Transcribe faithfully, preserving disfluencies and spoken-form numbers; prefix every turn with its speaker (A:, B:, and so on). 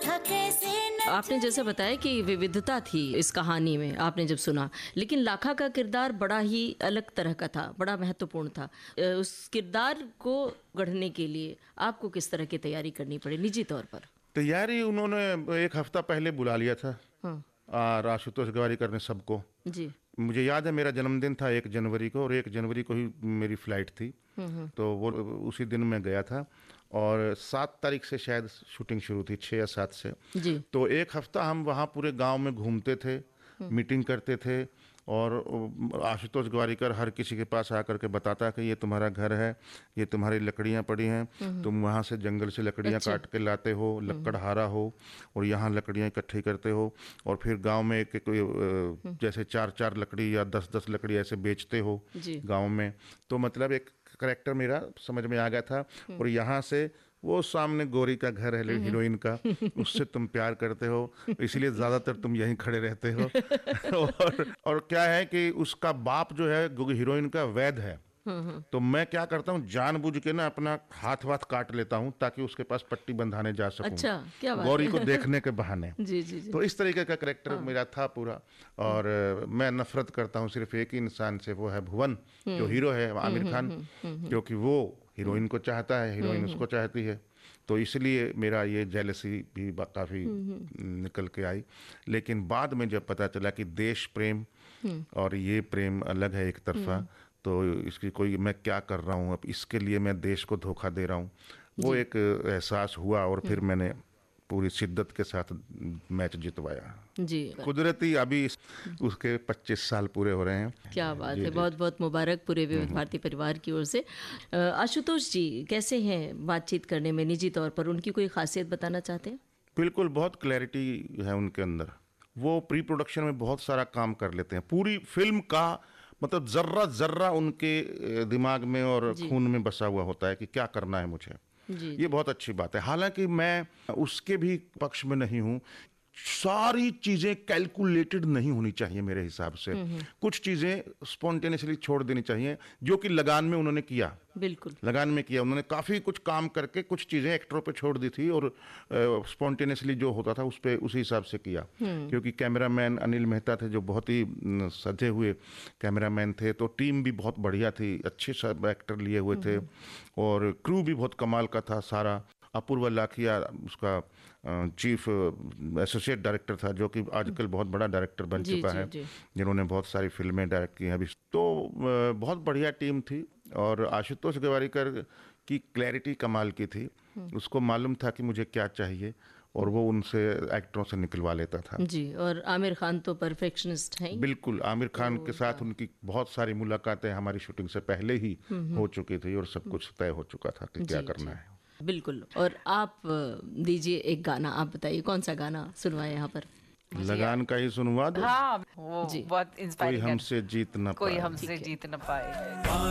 A: था कैसे न
B: आपने जैसे बताया कि विविधता थी इस कहानी में, आपने जब सुना, लेकिन लाखा का किरदार बड़ा ही अलग तरह का था, बड़ा महत्वपूर्ण था। अ, उस किरदार को गढ़ने के लिए आपको किस तरह की तैयारी करनी पड़ी निजी तौर पर?
C: तैयारी उन्होंने एक हफ्ता पहले बुला लिया था।
B: हाँ
C: और आशुतोष गोवारिकर ने सबको।
B: जी।
C: मुझे याद है मेरा जन्मदिन था एक जनवरी को, और एक जनवरी को ही मेरी फ्लाइट थी, तो वो उसी दिन मैं गया था। और सात तारीख से शायद शूटिंग शुरू थी, छः या सात से।
B: जी।
C: तो एक हफ्ता हम वहाँ पूरे गांव में घूमते थे, मीटिंग करते थे, और आशुतोष गोवारिकर हर किसी के पास आकर के बताता कि ये तुम्हारा घर है, ये तुम्हारी लकड़ियाँ पड़ी हैं, तुम वहाँ से जंगल से लकड़ियाँ
B: अच्छा।
C: काट के लाते हो, लकड़हारा हो, और यहाँ लकड़ियाँ इकट्ठी करते हो, और फिर गांव में एक, एक अ, जैसे चार चार लकड़ी या दस दस लकड़ी ऐसे बेचते हो
B: जी।
C: गांव में। तो मतलब एक करेक्टर मेरा समझ में आ गया था। और यहाँ से वो सामने गोरी का घर है हीरोइन का, उससे तुम प्यार करते हो, इसीलिए ज्यादातर तुम यहीं खड़े रहते हो। और और क्या है कि उसका बाप जो है हीरोइन का वैद है, तो मैं क्या करता हूँ जानबूझ के ना अपना हाथ वाथ काट लेता हूँ ताकि उसके पास पट्टी बंधाने जा सकूं।
B: अच्छा, क्या बात
C: गौरी
B: है।
C: को देखने के बहाने।
B: जी जी जी।
C: तो इस तरीके का करेक्टर मेरा था पूरा। और अ, मैं नफरत करता हूँ सिर्फ एक ही इंसान से, वो है भुवन, जो हीरो है आमिर खान, क्योंकि वो हीरोइन को चाहता है, हीरोइन उसको चाहती है। तो इसलिए मेरा ये जेलसी भी ब- काफी निकल के आई। लेकिन बाद में जब पता चला कि देश प्रेम और ये प्रेम अलग है एक तरफा, तो इसकी कोई, मैं क्या कर रहा हूँ अब, इसके लिए मैं देश को धोखा दे रहा हूँ, वो एक एहसास हुआ। और फिर मैंने पूरी शिद्दत के साथ मैच जितवाया।
B: जी।
C: कुदरती अभी इस- उसके पच्चीस साल पूरे हो रहे हैं।
B: क्या बात
C: जी,
B: है,
C: जी।
B: बहुत बहुत मुबारक पूरे विविध भारती परिवार की ओर से। अ, आशुतोष जी कैसे हैं बातचीत करने में निजी तौर पर, उनकी कोई खासियत बताना चाहते हैं?
C: बिल्कुल, बहुत क्लैरिटी है उनके अंदर। वो प्री प्रोडक्शन में बहुत सारा काम कर लेते हैं, पूरी फिल्म का मतलब जर्रा जर्रा उनके अ, दिमाग में और
B: जी।
C: खून में बसा हुआ होता है कि क्या करना है मुझे।
B: जी
C: ये बहुत अच्छी बात है। हालांकि मैं उसके भी पक्ष में नहीं हूँ, सारी चीजें कैलकुलेटेड नहीं होनी चाहिए मेरे हिसाब से। कुछ चीजें स्पॉन्टेनियसली छोड़ देनी चाहिए, जो कि लगान में उन्होंने किया।
B: बिल्कुल।
C: लगान में किया उन्होंने, काफी कुछ काम करके कुछ चीजें एक्टरों पे छोड़ दी थी, और स्पॉन्टेनियसली जो होता था उस पे उसी हिसाब से किया। क्योंकि कैमरामैन अनिल मेहता थे जो बहुत ही न, सजे हुए कैमरामैन थे, तो टीम भी बहुत बढ़िया थी, अच्छे सब एक्टर लिए हुए थे, और क्रू भी बहुत कमाल का था सारा। अपूर्व लाखिया उसका चीफ एसोसिएट डायरेक्टर था, जो कि आजकल बहुत बड़ा डायरेक्टर बन
B: जी,
C: चुका
B: जी,
C: है,
B: जी।
C: जिन्होंने बहुत सारी फिल्में डायरेक्ट की हैं अभी। तो अ, बहुत बढ़िया टीम थी। और आशुतोष गोवारिकर की क्लैरिटी कमाल की थी, उसको मालूम था कि मुझे क्या चाहिए, और वो उनसे एक्टरों से निकलवा लेता था।
B: जी, और आमिर खान तो परफेक्शनिस्ट हैं ही।
C: बिल्कुल, आमिर खान के साथ उनकी बहुत सारी मुलाकातें हमारी शूटिंग से पहले ही हो चुकी थी, और सब कुछ तय हो चुका था कि क्या
B: जी,
C: करना
B: जी।
C: है।
B: बिल्कुल। और आप अ, दीजिए एक गाना, आप बताइए कौन सा गाना सुनवाए यहाँ पर?
C: लगान का ही सुनवा दो।
D: हाँ, वो
B: जी।
D: बहुत
C: कोई
D: इंस्पायरिंग है।
C: हमसे जीत न
D: कोई
C: पाए।
D: हमसे
B: ठीक है।
D: जीत न पाए।